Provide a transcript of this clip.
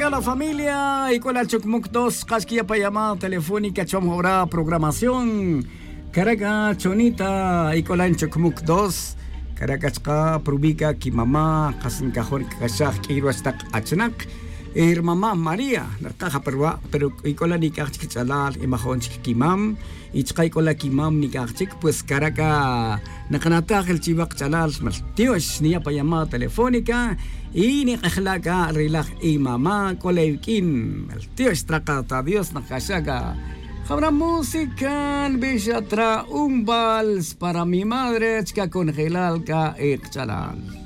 Carga la familia y con la Chocmuc 2 casquilla para llamada telefónica chomora programación Carga chonita y con la Chocmuc 2 Caracasca prubica ki mamá kasin cajón kasah kiro hasta achnak mamá María narcaja pero y con la nikachik chalal imahon kimam y con la kimam nikachik pues Caraca nakanata el chivak chalal tío es ni para llamada telefónica y ni akhlaqa relax y mamá colequín el tío estracata Dios nakashaga habrá música bella tra un vals para mi madre chica con gelalka chalal